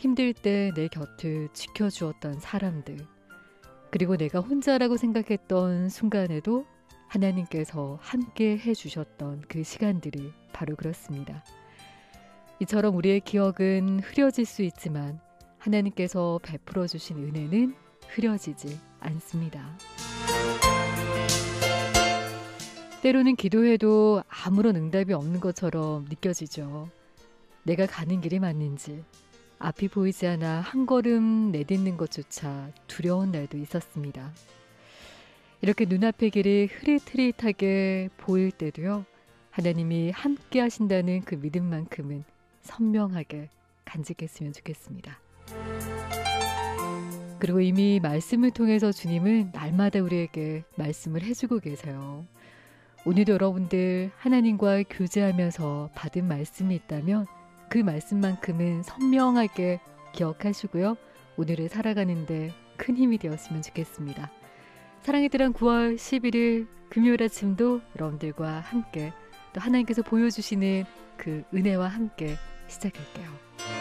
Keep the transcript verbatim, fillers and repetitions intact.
힘들 때 내 곁을 지켜주었던 사람들, 그리고 내가 혼자라고 생각했던 순간에도 하나님께서 함께 해주셨던 그 시간들이 바로 그렇습니다. 이처럼 우리의 기억은 흐려질 수 있지만 하나님께서 베풀어 주신 은혜는 흐려지지 않습니다. 때로는 기도해도 아무런 응답이 없는 것처럼 느껴지죠. 내가 가는 길이 맞는지, 앞이 보이지 않아 한 걸음 내딛는 것조차 두려운 날도 있었습니다. 이렇게 눈앞의 길이 흐릿흐릿하게 보일 때도요, 하나님이 함께 하신다는 그 믿음만큼은 선명하게 간직했으면 좋겠습니다. 그리고 이미 말씀을 통해서 주님은 날마다 우리에게 말씀을 해주고 계세요. 오늘도 여러분들 하나님과 교제하면서 받은 말씀이 있다면 그 말씀만큼은 선명하게 기억하시고요. 오늘을 살아가는데 큰 힘이 되었으면 좋겠습니다. 사랑의 들한 구월 십일일 금요일 아침도 여러분들과 함께 또 하나님께서 보여주시는 그 은혜와 함께 시작할게요.